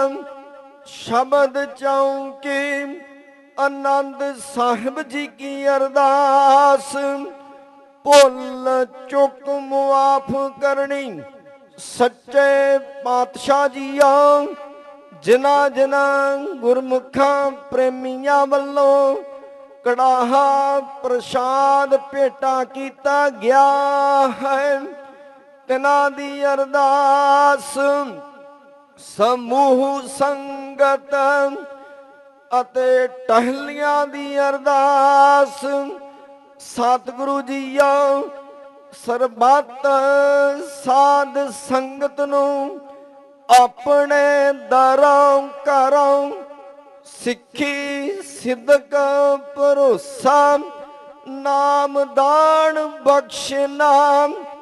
शब्द चौंके आनंद साहिब जी की अरदास। भुल चुक मुआफ करनी सच्चे पातशाह जीआ। जिना जिना गुरमुखा प्रेमिया वल्लों कड़ाहा प्रसाद भेटा किया गया है, तिना दी अरदास समूह संगत अते टहलियां दी अरदास। सतगुरु जीओ सरबत साध संगत नूं अपने दरों घरों सिक्खी सिदक भरोसा नाम दान बख्श नाम